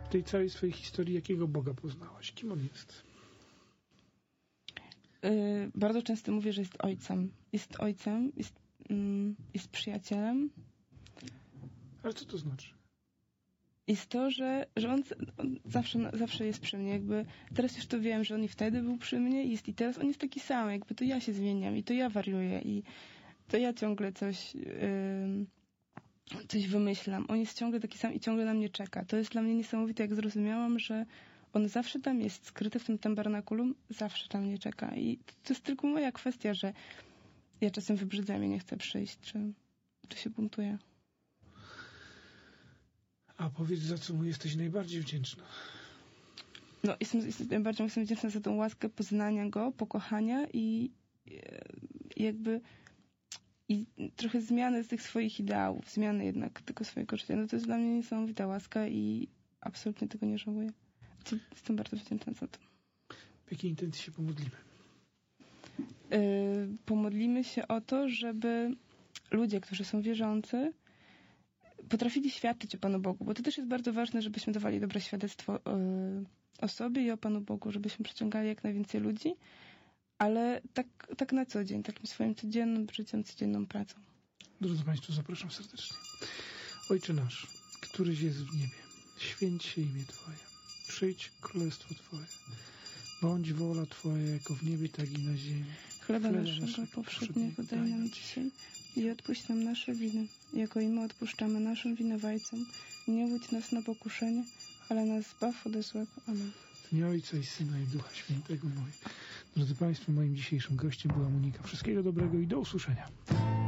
W tej całej swojej historii jakiego Boga poznałaś? Kim On jest? Bardzo często mówię, że jest ojcem. Jest ojcem, jest przyjacielem. Ale co to znaczy? Jest to, że on zawsze jest przy mnie. Jakby teraz już to wiem, że on i wtedy był przy mnie i teraz on jest taki sam. Jakby to ja się zmieniam i to ja wariuję i to ja ciągle coś wymyślam. On jest ciągle taki sam i ciągle na mnie czeka. To jest dla mnie niesamowite, jak zrozumiałam, że on zawsze tam jest, skryty w tym tabernakulum, zawsze tam nie czeka. I to jest tylko moja kwestia, że ja czasem wybrzydzam i nie chcę przyjść, czy się buntuję. A powiedz, za co mu jesteś najbardziej wdzięczna? No, najbardziej jestem wdzięczna za tą łaskę poznania go, pokochania i jakby i trochę zmiany z tych swoich ideałów, zmiany jednak tego swojego życia. No to jest dla mnie niesamowita łaska i absolutnie tego nie żałuję. Jestem bardzo wdzięczna za to. W jakiej intencji się pomodlimy? Pomodlimy się o to, żeby ludzie, którzy są wierzący, potrafili świadczyć o Panu Bogu, bo to też jest bardzo ważne, żebyśmy dawali dobre świadectwo o sobie i o Panu Bogu, żebyśmy przyciągali jak najwięcej ludzi, ale tak na co dzień, takim swoim codziennym życiem, codzienną pracą. Drodzy Państwo, zapraszam serdecznie. Ojcze nasz, któryś jest w niebie, święć się imię Twoje, przyjdź królestwo Twoje, bądź wola Twoja jako w niebie, tak i na ziemi. Chleba naszego powszedniego daj nam dzisiaj i odpuść nam nasze winy, jako i my odpuszczamy naszym winowajcom. Nie wódź nas na pokuszenie, ale nas zbaw ode złego. Amen. W imię Ojca i Syna i Ducha Świętego. Drodzy Państwo, moim dzisiejszym gościem była Monika. Wszystkiego dobrego i do usłyszenia.